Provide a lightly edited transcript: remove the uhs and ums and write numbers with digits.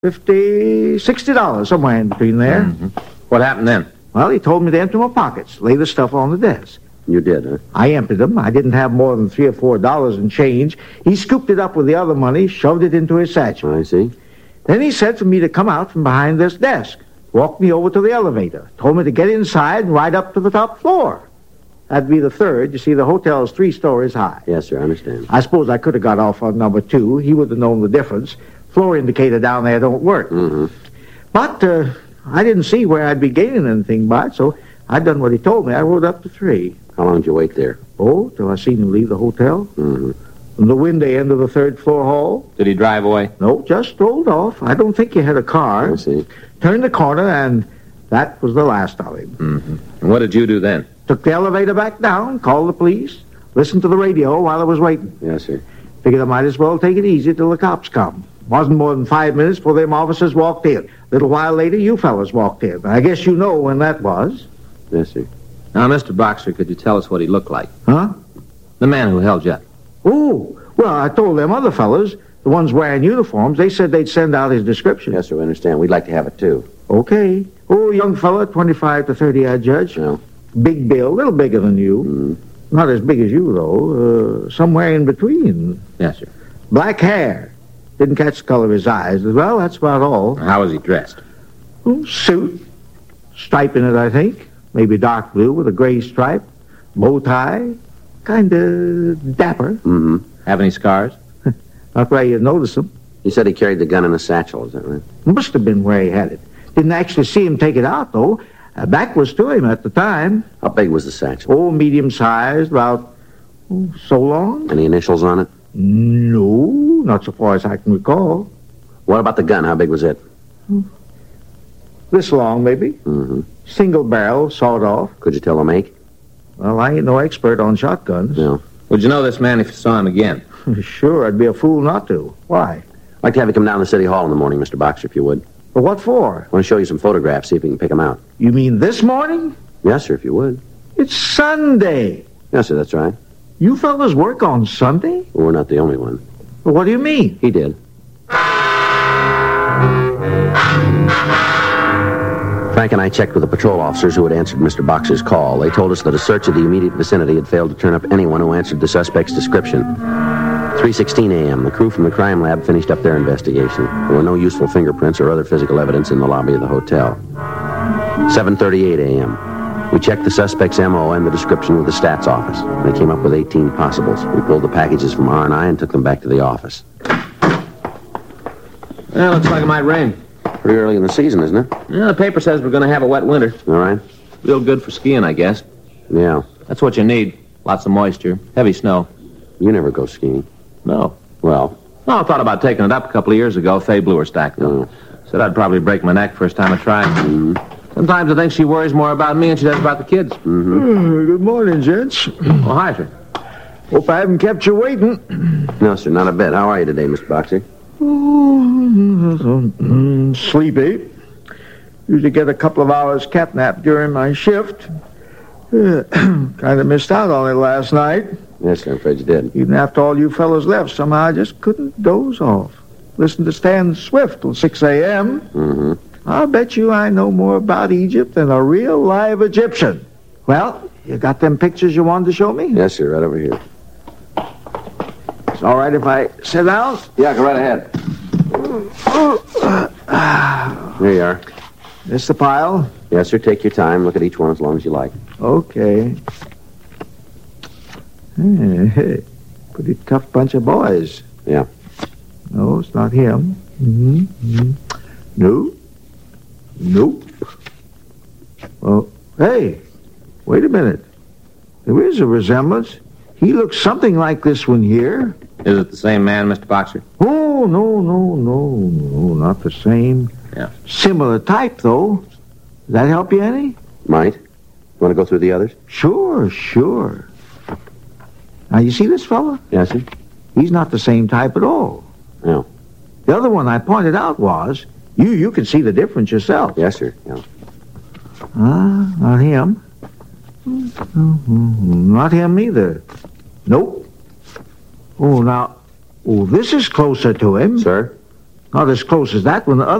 $50, $60, somewhere in between there. Mm-hmm. What happened then? Well, he told me to empty my pockets, lay the stuff on the desk. You did, huh? I emptied them. I didn't have more than $3 or $4 in change. He scooped it up with the other money, shoved it into his satchel. I see. Then he said for me to come out from behind this desk, walked me over to the elevator, told me to get inside and ride up to the top floor. That'd be the third. You see, the hotel's 3 stories high. Yes, sir, I understand. I suppose I could have got off on number 2. He would have known the difference. Floor indicator down there don't work. Mm-hmm. But I didn't see where I'd be gaining anything by it, so I done what he told me. I rode up to 3. How long did you wait there? Oh, till I seen him leave the hotel. Mm-hmm. From the window end of the 3rd floor hall. Did he drive away? No, just strolled off. I don't think he had a car. I see. Turned the corner, and that was the last of him. Mm-hmm. And what did you do then? Took the elevator back down, called the police, listened to the radio while I was waiting. Yes, sir. Figured I might as well take it easy till the cops come. Wasn't more than 5 minutes before them officers walked in. A little while later, you fellas walked in. I guess you know when that was. Yes, sir. Now, Mr. Boxer, could you tell us what he looked like? Huh? The man who held you up. Oh, well, I told them other fellas, the ones wearing uniforms, they said they'd send out his description. Yes, sir, we understand. We'd like to have it, too. Okay. Oh, young fella, 25 to 30, I judge. No. Big bill, a little bigger than you. Not as big as you, though. Somewhere in between. Yes, sir. Black hair. Didn't catch the color of his eyes. Well, that's about all. How was he dressed? Suit. Stripe in it, I think. Maybe dark blue with a gray stripe. Bow tie. Kind of dapper. Mm-hmm. Have any scars? Not where you'd notice them. He said he carried the gun in a satchel, is that right? Must have been where he had it. Didn't actually see him take it out, though. Back was to him at the time. How big was the satchel? Oh, medium-sized, about so long. Any initials on it? No, not so far as I can recall. What about the gun? How big was it? This long, maybe. Mm-hmm. Single barrel, sawed off. Could you tell the make? Well, I ain't no expert on shotguns. No. Would you know this man if you saw him again? Sure, I'd be a fool not to. Why? I'd like to have you come down to City Hall in the morning, Mr. Boxer, if you would. But what for? I want to show you some photographs, see if we can pick them out. You mean this morning? Yes, sir, if you would. It's Sunday. Yes, sir, that's right. You fellas work on Sunday? Well, we're not the only one. Well, what do you mean? He did. Frank and I checked with the patrol officers who had answered Mr. Boxer's call. They told us that a search of the immediate vicinity had failed to turn up anyone who answered the suspect's description. 3:16 a.m., the crew from the crime lab finished up their investigation. There were no useful fingerprints or other physical evidence in the lobby of the hotel. 7:38 a.m., we checked the suspect's M.O. and the description with the stats office. They came up with 18 possibles. We pulled the packages from R&I and took them back to the office. Well, looks like it might rain. Pretty early in the season, isn't it? Yeah, the paper says we're going to have a wet winter. All right. Real good for skiing, I guess. Yeah. That's what you need. Lots of moisture. Heavy snow. You never go skiing. No. Well. No, I thought about taking it up a couple of years ago. Faye blew her stack, though. Said I'd probably break my neck first time I tried. Mm-hmm. Sometimes I think she worries more about me than she does about the kids. Mm-hmm. Good morning, gents. Oh, hi, sir. Hope I haven't kept you waiting. No, sir, not a bit. How are you today, Mr. Boxer? Oh, sleepy. Usually get a couple of hours cat nap during my shift. Kind of missed out on it last night. Yes, sir, I'm afraid you did. Even after all you fellas left, somehow I just couldn't doze off. Listen to Stan Swift till 6 a.m. Mm-hmm. I'll bet you I know more about Egypt than a real live Egyptian. Well, you got them pictures you wanted to show me? Yes, sir, right over here. It's all right if I sit down? Yeah, go right ahead. Here you are. This the pile? Yes, sir, take your time. Look at each one as long as you like. Okay. Hey, pretty tough bunch of boys. Yeah. No, it's not him. No. Nope. Oh, hey, wait a minute. There is a resemblance. He looks something like this one here. Is it the same man, Mr. Boxer? Oh, no, not the same. Yeah. Similar type, though. Does that help you any? Might. You want to go through the others? Sure. Now, you see this fella? Yes, sir. He's not the same type at all. No. The other one I pointed out was, you can see the difference yourself. Yes, sir. Yeah. Not him. Not him either. Nope. Oh, this is closer to him. Sir? Not as close as that when the